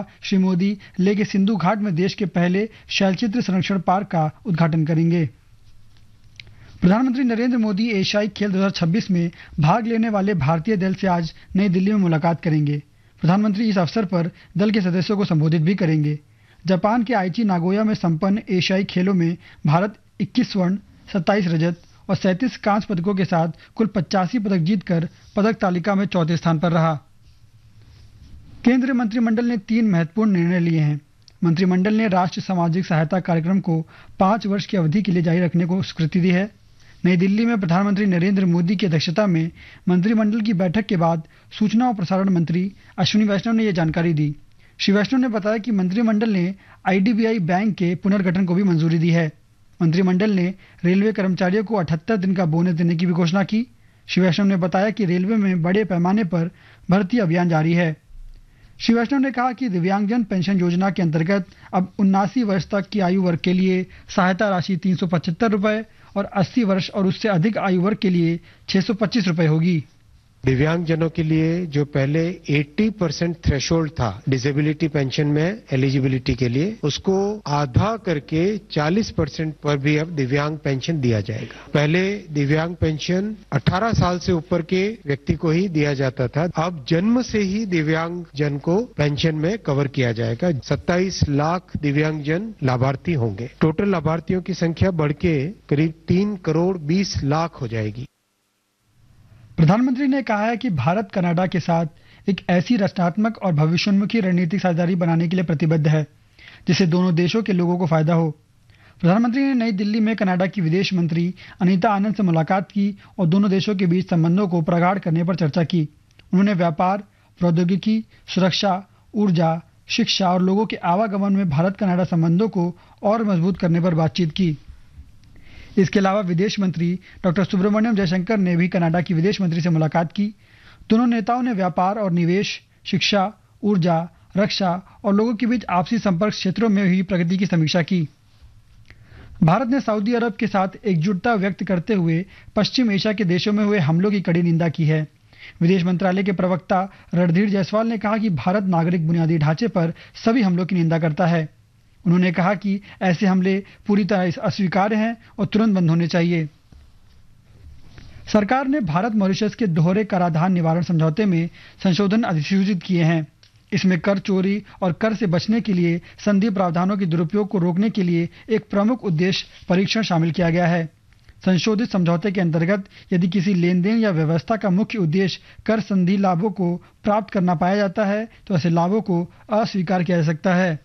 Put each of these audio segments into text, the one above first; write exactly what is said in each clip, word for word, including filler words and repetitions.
श्री मोदी लेह के सिंधु घाट में देश के पहले शैलचित्र संरक्षण पार्क का उद्घाटन करेंगे। प्रधानमंत्री नरेंद्र मोदी एशियाई खेल दो हज़ार छब्बीस में भाग लेने वाले भारतीय दल से आज नई दिल्ली में मुलाकात करेंगे। प्रधानमंत्री इस अवसर पर दल के सदस्यों को संबोधित भी करेंगे। जापान के आईची नागोया में संपन्न एशियाई खेलों में भारत इक्कीस स्वर्ण, सत्ताईस रजत और सैंतीस कांस्य पदकों के साथ कुल पचासी पदक जीतकर पदक तालिका में चौथे स्थान पर रहा। केंद्रीय मंत्रिमंडल ने तीन महत्वपूर्ण निर्णय लिए हैं। मंत्रिमंडल ने राष्ट्रीय सामाजिक सहायता कार्यक्रम को पांच वर्ष की अवधि के लिए जारी रखने को स्वीकृति दी है। नई दिल्ली में प्रधानमंत्री नरेंद्र मोदी की अध्यक्षता में मंत्रिमंडल की बैठक के बाद सूचना और प्रसारण मंत्री अश्विनी वैष्णव ने यह जानकारी दी। श्री वैष्णव ने बताया कि मंत्रिमंडल ने आईडीबीआई बैंक के पुनर्गठन को भी मंजूरी दी है। मंत्रिमंडल ने रेलवे कर्मचारियों को अठहत्तर दिन का बोनस देने की भी घोषणा की। श्री वैष्णव ने बताया कि रेलवे में बड़े पैमाने पर भर्ती अभियान जारी है। श्री वैष्णव ने कहा कि दिव्यांगजन पेंशन योजना के अंतर्गत अब उन्नासी वर्ष तक की आयु वर्ग के लिए सहायता राशि तीन सौ पचहत्तर रुपए और अस्सी वर्ष और उससे अधिक आयु वर्ग के लिए छह सौ पच्चीस रुपए होगी। दिव्यांगजनों के लिए जो पहले अस्सी परसेंट थ्रेशोल्ड था डिसेबिलिटी पेंशन में एलिजिबिलिटी के लिए, उसको आधा करके चालीस परसेंट पर भी अब दिव्यांग पेंशन दिया जाएगा। पहले दिव्यांग पेंशन अठारह साल से ऊपर के व्यक्ति को ही दिया जाता था, अब जन्म से ही दिव्यांग जन को पेंशन में कवर किया जाएगा। सत्ताईस लाख दिव्यांगजन लाभार्थी होंगे। टोटल लाभार्थियों की संख्या बढ़ के करीब तीन करोड़ बीस लाख हो जाएगी। प्रधानमंत्री ने कहा है कि भारत कनाडा के साथ एक ऐसी रचनात्मक और भविष्योन्मुखी रणनीतिक साझेदारी बनाने के लिए प्रतिबद्ध है जिससे दोनों देशों के लोगों को फायदा हो। प्रधानमंत्री ने नई दिल्ली में कनाडा की विदेश मंत्री अनीता आनंद से मुलाकात की और दोनों देशों के बीच संबंधों को प्रगाढ़ करने पर चर्चा की। उन्होंने व्यापार, प्रौद्योगिकी, सुरक्षा, ऊर्जा, शिक्षा और लोगों के आवागमन में भारत कनाडा संबंधों को और मजबूत करने पर बातचीत की। इसके अलावा विदेश मंत्री डॉक्टर सुब्रमण्यम जयशंकर ने भी कनाडा की विदेश मंत्री से मुलाकात की। दोनों नेताओं ने व्यापार और निवेश, शिक्षा, ऊर्जा, रक्षा और लोगों के बीच आपसी संपर्क क्षेत्रों में हुई प्रगति की समीक्षा की। भारत ने सऊदी अरब के साथ एकजुटता व्यक्त करते हुए पश्चिम एशिया के देशों में हुए हमलों की कड़ी निंदा की है। विदेश मंत्रालय के प्रवक्ता रणधीर जायसवाल ने कहा कि भारत नागरिक बुनियादी ढांचे पर सभी हमलों की निंदा करता है। उन्होंने कहा कि ऐसे हमले पूरी तरह अस्वीकार्य हैं और तुरंत बंद होने चाहिए। सरकार ने भारत मॉरिशस के दोहरे कराधान निवारण समझौते में संशोधन अधिसूचित किए हैं। इसमें कर चोरी और कर से बचने के लिए संधि प्रावधानों के दुरुपयोग को रोकने के लिए एक प्रमुख उद्देश्य परीक्षण शामिल किया गया है। संशोधित समझौते के अंतर्गत यदि किसी लेन देन या व्यवस्था का मुख्य उद्देश्य कर संधि लाभों को प्राप्त करना पाया जाता है तो ऐसे लाभों को अस्वीकार किया जा सकता है।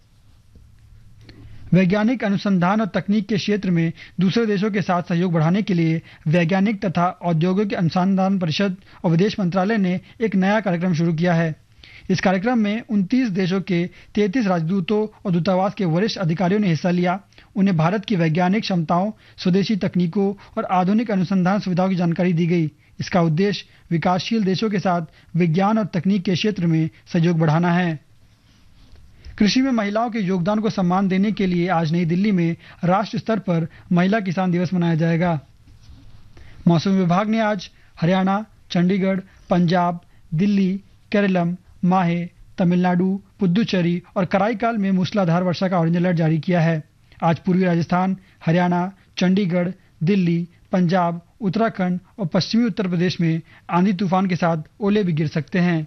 वैज्ञानिक अनुसंधान और तकनीक के क्षेत्र में दूसरे देशों के साथ सहयोग बढ़ाने के लिए वैज्ञानिक तथा औद्योगिक अनुसंधान परिषद और विदेश मंत्रालय ने एक नया कार्यक्रम शुरू किया है। इस कार्यक्रम में उनतीस देशों के तैंतीस राजदूतों और दूतावास के वरिष्ठ अधिकारियों ने हिस्सा लिया। उन्हें भारत की वैज्ञानिक क्षमताओं, स्वदेशी तकनीकों और आधुनिक अनुसंधान सुविधाओं की जानकारी दी गई। इसका उद्देश्य विकासशील देशों के साथ विज्ञान और तकनीक के क्षेत्र में सहयोग बढ़ाना है। कृषि में महिलाओं के योगदान को सम्मान देने के लिए आज नई दिल्ली में राष्ट्र स्तर पर महिला किसान दिवस मनाया जाएगा। मौसम विभाग ने आज हरियाणा, चंडीगढ़, पंजाब, दिल्ली, केरलम, माहे, तमिलनाडु, पुदुचेरी और कराईकाल में मूसलाधार वर्षा का ऑरेंज अलर्ट जारी किया है। आज पूर्वी राजस्थान, हरियाणा, चंडीगढ़, दिल्ली, पंजाब, उत्तराखंड और पश्चिमी उत्तर प्रदेश में आंधी तूफान के साथ ओले भी गिर सकते हैं।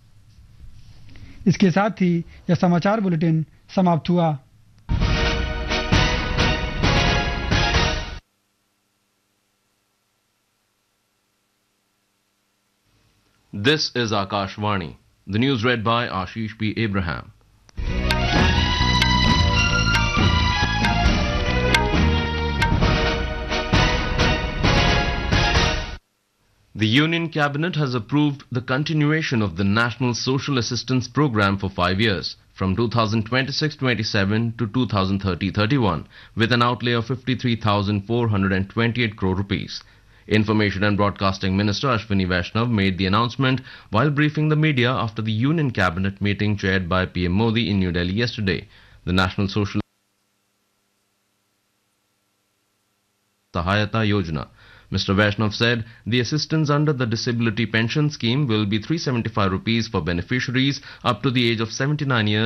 इसके साथ ही यह समाचार बुलेटिन समाप्त हुआ। This is Akashvani. The news read by Ashish P. Abraham. The Union Cabinet has approved the continuation of the National Social Assistance Programme for five years, from two thousand twenty-six twenty-seven to two thousand thirty thirty-one, with an outlay of fifty-three thousand four hundred twenty-eight crore rupees. Information and Broadcasting Minister Ashwini Vaishnav made the announcement while briefing the media after the Union Cabinet meeting chaired by P M Modi in New Delhi yesterday. The National Social Sahayata Yojana. Mister Vaishnav said the assistance under the disability pension scheme will be three hundred seventy-five rupees for beneficiaries up to the age of seventy-nine years